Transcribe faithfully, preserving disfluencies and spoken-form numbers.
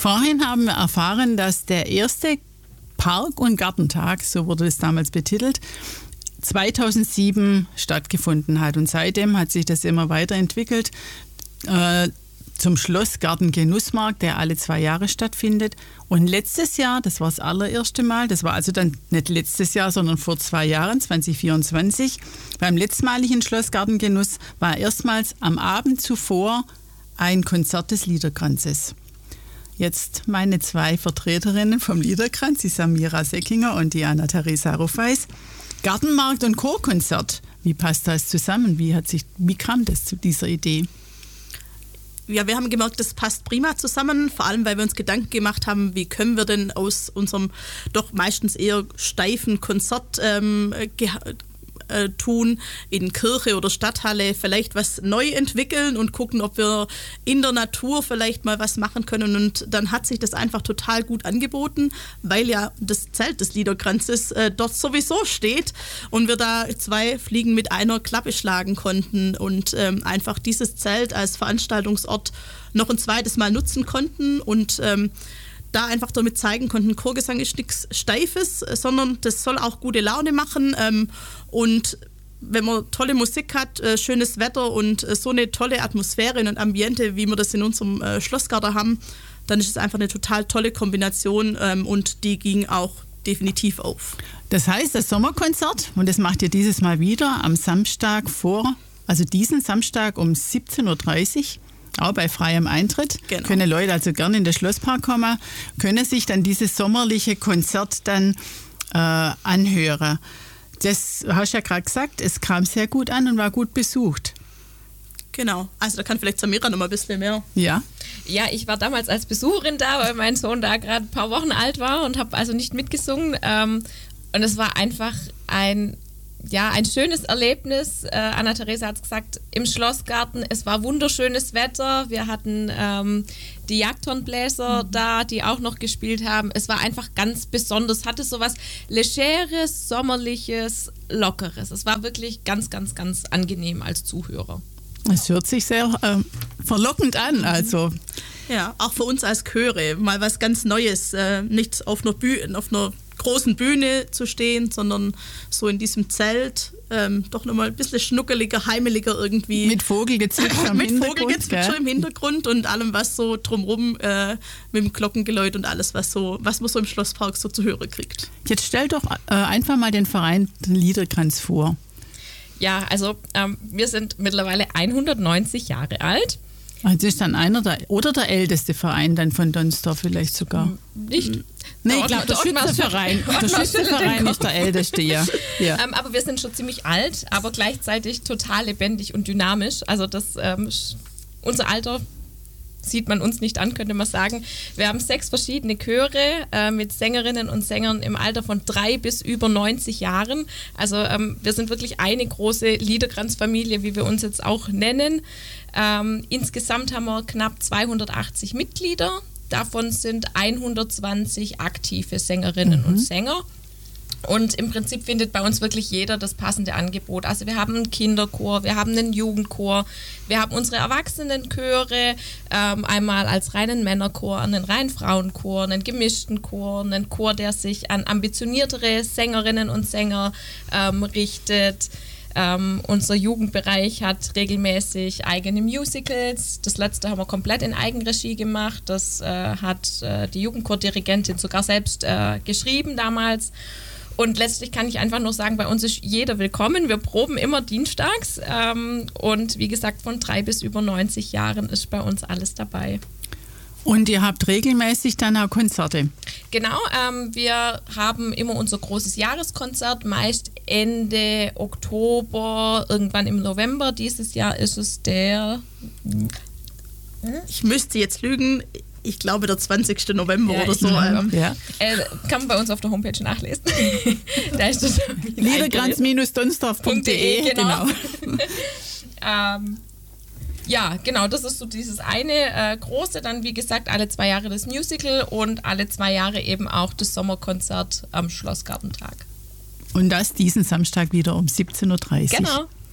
Vorhin haben wir erfahren, dass der erste Park- und Gartentag, so wurde es damals betitelt, zweitausendsieben stattgefunden hat. Und seitdem hat sich das immer weiterentwickelt äh, zum Schlossgarten Genussmarkt, der alle zwei Jahre stattfindet. Und letztes Jahr, das war das allererste Mal, das war also dann nicht letztes Jahr, sondern vor zwei Jahren, zwanzig vierundzwanzig, beim letztmaligen Schlossgarten Genuss war erstmals am Abend zuvor ein Konzert des Liederkranzes. Jetzt meine zwei Vertreterinnen vom Liederkranz, die Samira Seckinger und die Anna-Theresa Ruffeis. Gartenmarkt und Chorkonzert, wie passt das zusammen? Wie, hat sich, wie kam das zu dieser Idee? Ja, wir haben gemerkt, das passt prima zusammen, vor allem, weil wir uns Gedanken gemacht haben, wie können wir denn aus unserem doch meistens eher steifen Konzert ähm, ge- äh, tun in Kirche oder Stadthalle vielleicht was neu entwickeln und gucken, ob wir in der Natur vielleicht mal was machen können. Und dann hat sich das einfach total gut angeboten, weil ja das Zelt des Liederkranzes äh, dort sowieso steht und wir da zwei Fliegen mit einer Klappe schlagen konnten und ähm, einfach dieses Zelt als Veranstaltungsort noch ein zweites Mal nutzen konnten und ähm, da einfach damit zeigen konnten, Chorgesang ist nichts Steifes, sondern das soll auch gute Laune machen. Ähm, und wenn man tolle Musik hat, äh, schönes Wetter und äh, so eine tolle Atmosphäre und Ambiente, wie wir das in unserem äh, Schlossgarten haben, dann ist es einfach eine total tolle Kombination ähm, und die ging auch definitiv auf. Das heißt, das Sommerkonzert, und das macht ihr dieses Mal wieder am Samstag vor, also diesen Samstag um siebzehn Uhr dreißig, auch bei freiem Eintritt, genau. Können Leute also gerne in den Schlosspark kommen, können sich dann dieses sommerliche Konzert dann äh, anhören. Das hast du ja gerade gesagt, es kam sehr gut an und war gut besucht. Genau, also da kann vielleicht Samira noch mal ein bisschen mehr. Ja. Ja, ich war damals als Besucherin da, weil mein Sohn da gerade ein paar Wochen alt war und habe also nicht mitgesungen. Ähm, und es war einfach ein Ja, ein schönes Erlebnis. Äh, Anna-Theresa hat es gesagt, im Schlossgarten. Es war wunderschönes Wetter. Wir hatten ähm, die Jagdhornbläser mhm. da, die auch noch gespielt haben. Es war einfach ganz besonders. Hatte so was Legeres, Sommerliches, Lockeres. Es war wirklich ganz, ganz, ganz angenehm als Zuhörer. Es hört sich sehr äh, verlockend an. Also. Ja, auch für uns als Chöre. Mal was ganz Neues. Äh, nicht auf einer Bühne, auf einer großen Bühne zu stehen, sondern so in diesem Zelt, ähm, doch nochmal ein bisschen schnuckeliger, heimeliger irgendwie. Mit Vogelgezwitscher im Mit Hintergrund. Vogelgezwitscher im Hintergrund und allem, was so drumherum äh, mit dem Glockengeläut und alles, was so, was man so im Schlosspark so zu hören kriegt. Jetzt stell doch äh, einfach mal den Verein den Liederkranz vor. Ja, also ähm, wir sind mittlerweile hundertneunzig Jahre alt. Das ist dann einer der, oder der älteste Verein dann von Donsdorf vielleicht sogar. Nicht? Nee, ich glaube, der Schützenverein. Der Schützenverein ist der älteste, ja. ja. Ähm, aber wir sind schon ziemlich alt, aber gleichzeitig total lebendig und dynamisch. Also das, ähm, unser Alter sieht man uns nicht an, könnte man sagen. Wir haben sechs verschiedene Chöre äh, mit Sängerinnen und Sängern im Alter von drei bis über neunzig Jahren. Also ähm, wir sind wirklich eine große Liederkranzfamilie, wie wir uns jetzt auch nennen. Ähm, insgesamt haben wir knapp zweihundertachtzig Mitglieder. Davon sind hundertzwanzig aktive Sängerinnen mhm. und Sänger. Und im Prinzip findet bei uns wirklich jeder das passende Angebot. Also wir haben einen Kinderchor, wir haben einen Jugendchor, wir haben unsere Erwachsenenchöre, ähm, einmal als reinen Männerchor, einen reinen Frauenchor, einen gemischten Chor, einen Chor, der sich an ambitioniertere Sängerinnen und Sänger ähm, richtet. Ähm, unser Jugendbereich hat regelmäßig eigene Musicals. Das letzte haben wir komplett in Eigenregie gemacht. Das äh, hat äh, die Jugendchordirigentin sogar selbst äh, geschrieben damals. Und letztlich kann ich einfach nur sagen, bei uns ist jeder willkommen. Wir proben immer dienstags. Ähm, und wie gesagt, von drei bis über neunzig Jahren ist bei uns alles dabei. Und ihr habt regelmäßig dann auch Konzerte? Genau, ähm, wir haben immer unser großes Jahreskonzert, meist Ende Oktober, irgendwann im November. Dieses Jahr ist es der... Ich müsste jetzt lügen, ich glaube der zwanzigsten November ja, oder so. Ähm, ja. äh, kann man bei uns auf der Homepage nachlesen. Da ist das liederkranz Bindestrich donsdorf Punkt de, genau. genau. ähm, Ja, genau, das ist so dieses eine äh, große, dann wie gesagt alle zwei Jahre das Musical und alle zwei Jahre eben auch das Sommerkonzert am Schlossgartentag. Und das diesen Samstag wieder um siebzehn Uhr dreißig. Genau.